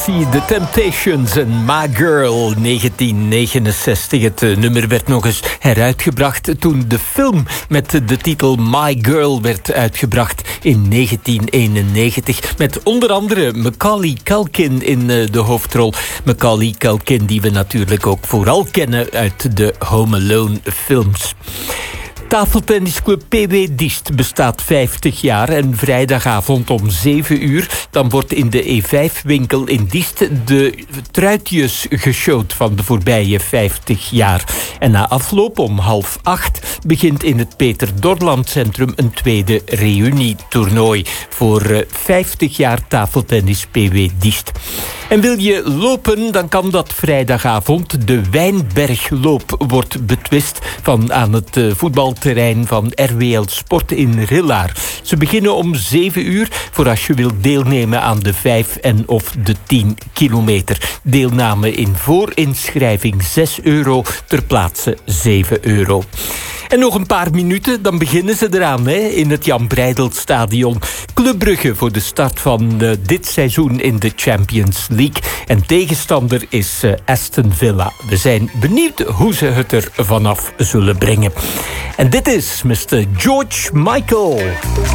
formatie The Temptations en My Girl, 1969. Het nummer werd nog eens heruitgebracht toen de film met de titel My Girl werd uitgebracht in 1991. Met onder andere Macaulay Culkin in de hoofdrol. Macaulay Culkin die we natuurlijk ook vooral kennen uit de Home Alone films. Tafeltennisclub PW Diest bestaat 50 jaar en vrijdagavond om 7 uur... dan wordt in de E5-winkel in Diest de truitjes geshowd van de voorbije 50 jaar. En na afloop om 7:30 begint in het Peter Dorland Centrum een tweede reunietoernooi voor 50 jaar tafeltennis PW Diest. En wil je lopen, dan kan dat vrijdagavond. De Wijnbergloop wordt betwist van aan het voetbalterrein van RWL Sport in Rillaar. Ze beginnen om 7 uur voor als je wilt deelnemen aan de 5 en of de 10 kilometer. Deelname in voorinschrijving €6, ter plaatse €7. En nog een paar minuten, dan beginnen ze eraan in het Jan Breidel-stadion. Club Brugge voor de start van dit seizoen in de Champions League. En tegenstander is Aston Villa. We zijn benieuwd hoe ze het er vanaf zullen brengen. En dit is Mr. George Michael.